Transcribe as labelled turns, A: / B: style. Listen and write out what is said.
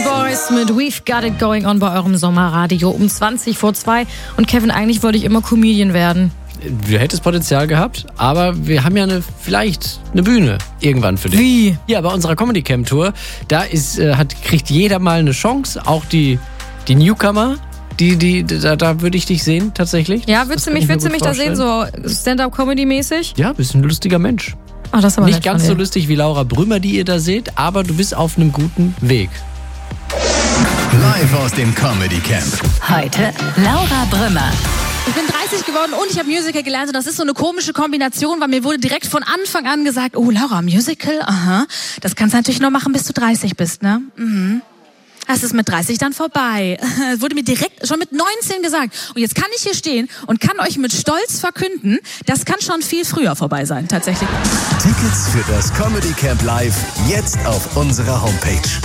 A: Boys mit We've Got It Going On bei eurem Sommerradio um 20 vor 2. Und Kevin, eigentlich wollte ich immer Comedian werden.
B: Du hättest Potenzial gehabt, aber wir haben ja vielleicht eine Bühne irgendwann für dich.
A: Wie?
B: Ja, bei unserer Comedy Camp Tour, da kriegt jeder mal eine Chance, auch die Newcomer. Da würde ich dich sehen, tatsächlich.
A: Ja, willst du mich da sehen, so Stand-Up-Comedy-mäßig?
B: Ja, bist ein lustiger Mensch.
A: Ach, das ist aber
B: nicht ganz so lustig wie Laura Brümmer, die ihr da seht, aber du bist auf einem guten Weg.
C: Live aus dem Comedy Camp.
D: Heute Laura Brümmer.
E: Ich bin 30 geworden und ich habe Musical gelernt und das ist so eine komische Kombination, weil mir wurde direkt von Anfang an gesagt, oh Laura, Musical, aha, das kannst du natürlich nur machen, bis du 30 bist, ne? Mhm. Das ist mit 30 dann vorbei. Das wurde mir direkt schon mit 19 gesagt. Und jetzt kann ich hier stehen und kann euch mit Stolz verkünden, das kann schon viel früher vorbei sein, tatsächlich.
C: Tickets für das Comedy Camp Live jetzt auf unserer Homepage.